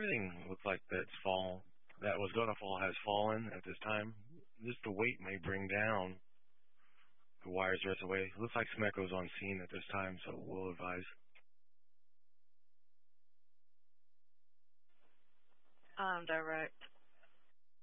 everything looks like that was going to fall has fallen at this time. Just the weight may bring down the wires the rest of the way. Looks like SMECO's on scene at this time, so we'll advise. Direct.